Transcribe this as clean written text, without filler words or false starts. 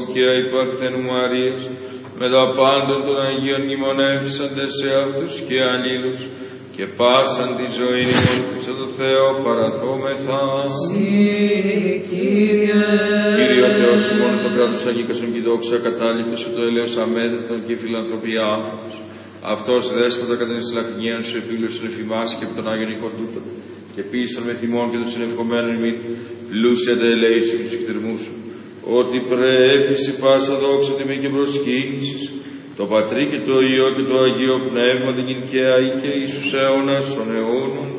και υπαρθένου Μαρίας, με τα πάντων των Αγίων μνημονεύσαντες σε αυτούς και αλλήλους, και πάσαν τη ζωή ημών σε το Θεό παραδόμεθα. Κύριε ο Θεός ημών, το κράτος αγίκασον και δόξα κατάληπτος το έλεος αμέτρητον και φιλανθρωπία. Αυτός δέσποτα κατά την συλλαγνίαν σου επίλωσον εφημάς και από τον Άγιον οίκον τούτον, και πείσαν με θυμών και των συνευκομένων ημίν, πλούσια δε ελέησον τους εκτιρμούς σου, ότι πρέπει σε πάσα δόξα τιμή και προσκύνησης, το Πατρί και το Υιό και το Αγίο Πνεύμα την και αεί και Ιησούς αιώνας των αιώνων.